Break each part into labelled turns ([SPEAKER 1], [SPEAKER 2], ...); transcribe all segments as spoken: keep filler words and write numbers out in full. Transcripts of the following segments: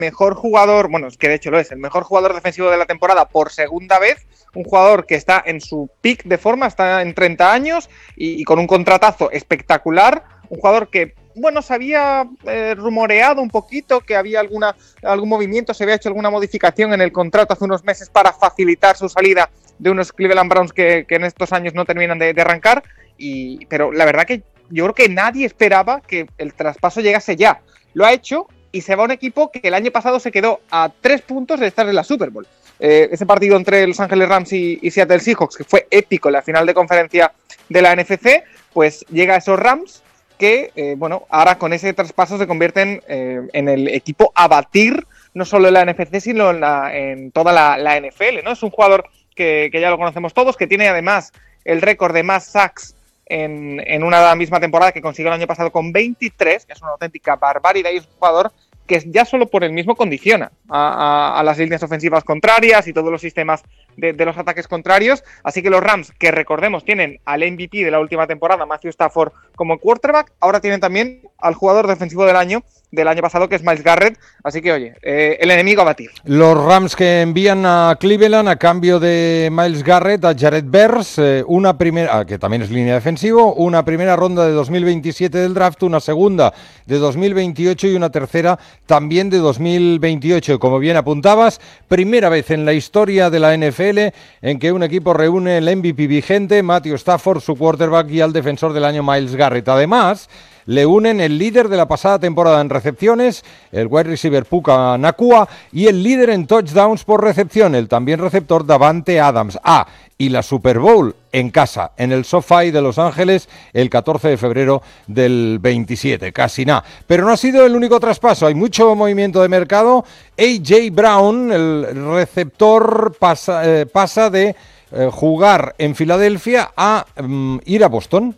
[SPEAKER 1] mejor jugador, bueno, es que de hecho lo es, el mejor jugador defensivo de la temporada por segunda vez, un jugador que está en su peak de forma, está en treinta años y, y con un contratazo espectacular, un jugador que, bueno, se había eh, rumoreado un poquito que había alguna, algún movimiento, se había hecho alguna modificación en el contrato hace unos meses para facilitar su salida de unos Cleveland Browns que, que en estos años no terminan de, de arrancar, y, pero la verdad que yo creo que nadie esperaba que el traspaso llegase ya. Lo ha hecho y se va a un equipo que el año pasado se quedó a tres puntos de estar en la Super Bowl. Eh, ese partido entre Los Ángeles Rams y, y Seattle Seahawks, que fue épico en la final de conferencia de la N F C, pues llega a esos Rams que, eh, bueno, ahora con ese traspaso se convierten eh, en el equipo a batir, no solo en la N F C, sino en, la, en toda la, la N F L, ¿no? Es un jugador que, que ya lo conocemos todos, que tiene además el récord de más sacks En, en una misma temporada que consiguió el año pasado con veintitrés, que es una auténtica barbaridad, y es un jugador que ya solo por el mismo condiciona a, a, a las líneas ofensivas contrarias y todos los sistemas de, de los ataques contrarios. Así que los Rams, que recordemos tienen al M V P de la última temporada, Matthew Stafford, como quarterback, ahora tienen también al jugador defensivo del año del año pasado, que es Myles Garrett. Así que, oye, eh, el enemigo a batir.
[SPEAKER 2] Los Rams que envían a Cleveland a cambio de Myles Garrett a Jared Verse, eh, una primera, que también es línea defensivo, una primera ronda de dos mil veintisiete del draft, una segunda de dos mil veintiocho y una tercera también de dos mil veintiocho. Como bien apuntabas, primera vez en la historia de la N F L en que un equipo reúne el M V P vigente, Matthew Stafford, su quarterback, y al defensor del año, Myles Garrett. Además, le unen el líder de la pasada temporada en recepciones, el wide receiver Puka Nacua, y el líder en touchdowns por recepción, el también receptor Davante Adams. Ah, y la Super Bowl en casa, en el SoFi de Los Ángeles, el catorce de febrero del veintisiete. Casi nada. Pero no ha sido el único traspaso, hay mucho movimiento de mercado. A J Brown, el receptor, pasa, eh, pasa de eh, jugar en Filadelfia a um, ir a Boston.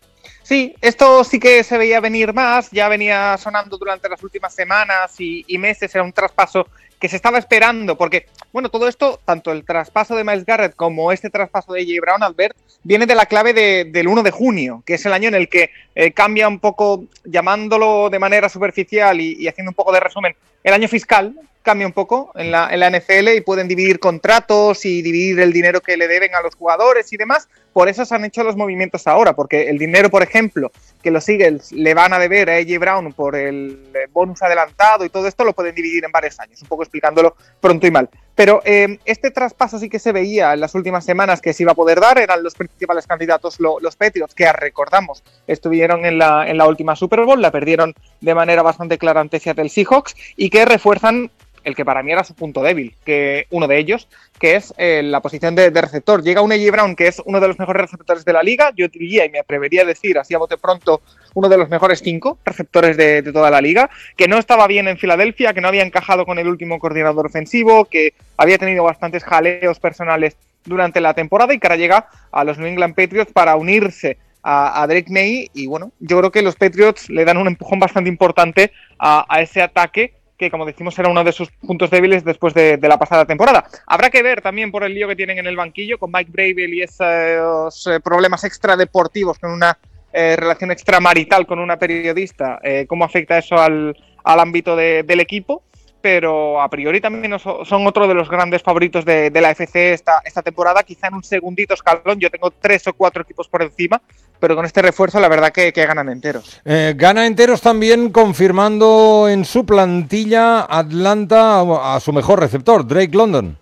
[SPEAKER 1] Sí, esto sí que se veía venir más, ya venía sonando durante las últimas semanas y, y meses, era un traspaso que se estaba esperando, porque, bueno, todo esto, tanto el traspaso de Myles Garrett como este traspaso de A J Brown, Albert, viene de la clave de, del uno de junio, que es el año en el que eh, cambia un poco, llamándolo de manera superficial y, y haciendo un poco de resumen, el año fiscal cambia un poco en la, en la N F L y pueden dividir contratos y dividir el dinero que le deben a los jugadores y demás. Por eso se han hecho los movimientos ahora, porque el dinero, por ejemplo, que los Eagles le van a deber a A J Brown por el bonus adelantado y todo esto, lo pueden dividir en varios años, un poco explicándolo pronto y mal. Pero eh, este traspaso sí que se veía en las últimas semanas que se iba a poder dar, eran los principales candidatos lo, los Patriots, que recordamos estuvieron en la, en la última Super Bowl, la perdieron de manera bastante clara ante Seattle Seahawks, y que refuerzan el que para mí era su punto débil, que uno de ellos, que es eh, la posición de, de receptor. Llega un A J Brown, que es uno de los mejores receptores de la liga, yo diría y me atrevería a decir, así a bote pronto, uno de los mejores cinco receptores de, de toda la liga, que no estaba bien en Filadelfia, que no había encajado con el último coordinador ofensivo, que había tenido bastantes jaleos personales durante la temporada y que ahora llega a los New England Patriots para unirse a, a Drake May. Y bueno, yo creo que los Patriots le dan un empujón bastante importante a, a ese ataque, que como decimos era uno de sus puntos débiles después de, de la pasada temporada. Habrá que ver también por el lío que tienen en el banquillo con Mike Vrabel y esos eh, problemas extradeportivos con una eh, relación extramarital con una periodista, eh, cómo afecta eso al, al ámbito de, del equipo, pero a priori también son otro de los grandes favoritos de, de la A F C esta, esta temporada, quizá en un segundito escalón. Yo tengo tres o cuatro equipos por encima, pero con este refuerzo la verdad que, que ganan enteros.
[SPEAKER 2] Eh, gana enteros también confirmando en su plantilla Atlanta a, a su mejor receptor, Drake London.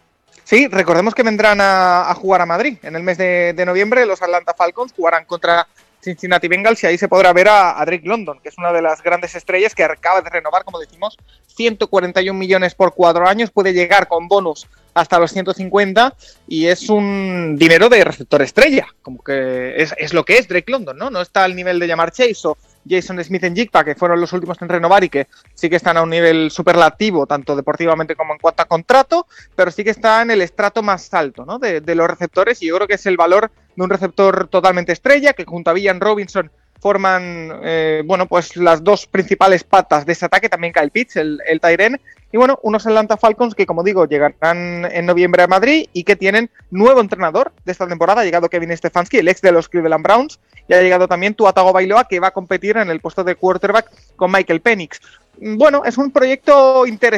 [SPEAKER 1] Sí, recordemos que vendrán a, a jugar a Madrid en el mes de, de noviembre. Los Atlanta Falcons jugarán contra Cincinnati Bengals y ahí se podrá ver a, a Drake London, que es una de las grandes estrellas que acaba de renovar, como decimos, ciento cuarenta y un millones por cuatro años, puede llegar con bonus hasta los ciento cincuenta y es un dinero de receptor estrella, como que es, es lo que es Drake London, ¿no? No está al nivel de Jamar Chase o Jason Smith-Njigba, que fueron los últimos en renovar y que sí que están a un nivel superlativo, tanto deportivamente como en cuanto a contrato, pero sí que está en el estrato más alto, ¿no? de, de los receptores, y yo creo que es el valor de un receptor totalmente estrella, que junto a Villan Robinson forman, eh, bueno, pues las dos principales patas de ese ataque, también Kyle Pitts, el, el tight end, y bueno, unos Atlanta Falcons que, como digo, llegarán en noviembre a Madrid y que tienen nuevo entrenador de esta temporada. Ha llegado Kevin Stefanski, el ex de los Cleveland Browns, y ha llegado también Tua Tagovailoa, que va a competir en el puesto de quarterback con Michael Penix. bueno, es un proyecto interesante.